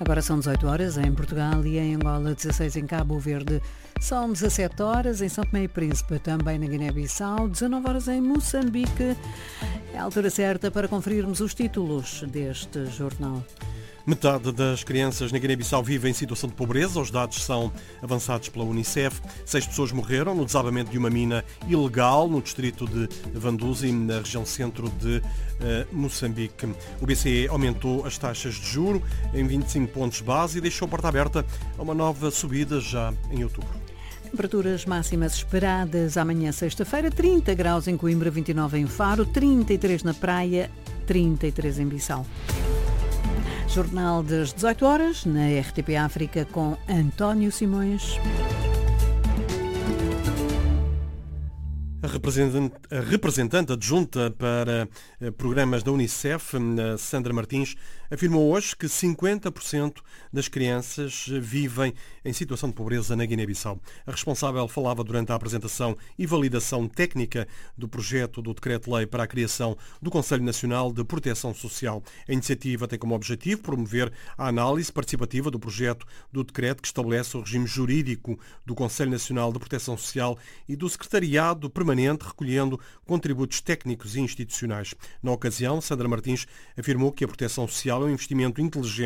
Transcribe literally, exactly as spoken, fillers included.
Agora são dezoito horas em Portugal e em Angola, dezasseis em Cabo Verde. São dezassete horas em São Tomé e Príncipe, também na Guiné-Bissau, dezanove horas em Moçambique. É a altura certa para conferirmos os títulos deste jornal. Metade das crianças na Guiné-Bissau vive em situação de pobreza. Os dados são avançados pela Unicef. Seis pessoas morreram no desabamento de uma mina ilegal no distrito de Vanduzi, na região centro de uh, Moçambique. O B C E aumentou as taxas de juro em vinte e cinco pontos base e deixou a porta aberta a uma nova subida já em outubro. Temperaturas máximas esperadas amanhã, sexta-feira, trinta graus em Coimbra, vinte e nove em Faro, trinta e três na Praia, trinta e três em Bissau. Jornal das dezoito horas, na R T P África, com António Simões. A representante, a representante adjunta para programas da Unicef, Sandra Martins, afirmou hoje que cinquenta por cento das crianças vivem em situação de pobreza na Guiné-Bissau. A responsável falava durante a apresentação e validação técnica do projeto do Decreto-Lei para a criação do Conselho Nacional de Proteção Social. A iniciativa tem como objetivo promover a análise participativa do projeto do decreto que estabelece o regime jurídico do Conselho Nacional de Proteção Social e do Secretariado Permanente, recolhendo contributos técnicos e institucionais. Na ocasião, Sandra Martins afirmou que a proteção social é um investimento inteligente